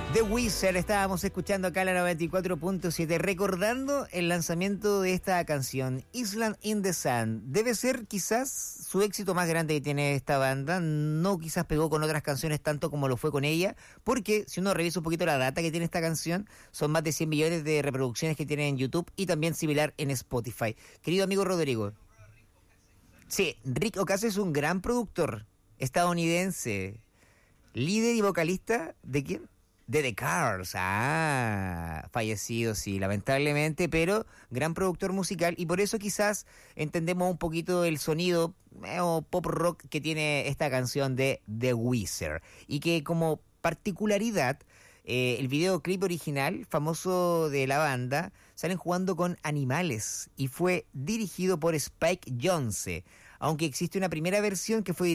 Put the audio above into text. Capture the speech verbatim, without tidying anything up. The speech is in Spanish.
The Wizard, estábamos escuchando acá a la noventa y cuatro punto siete, recordando el lanzamiento de esta canción, Island in the Sun. Debe ser quizás su éxito más grande que tiene esta banda, no quizás pegó con otras canciones tanto como lo fue con ella, porque si uno revisa un poquito la data que tiene esta canción, son más de cien millones de reproducciones que tiene en YouTube y también similar en Spotify. Querido amigo Rodrigo, sí, Rick Ocasio es un gran productor estadounidense, líder y vocalista, ¿de quién? De The Cars, ah, fallecido, sí, lamentablemente, pero gran productor musical y por eso quizás entendemos un poquito el sonido eh, o pop rock que tiene esta canción de The Wizard y que como particularidad eh, el videoclip original famoso de la banda salen jugando con animales y fue dirigido por Spike Jonze, aunque existe una primera versión que fue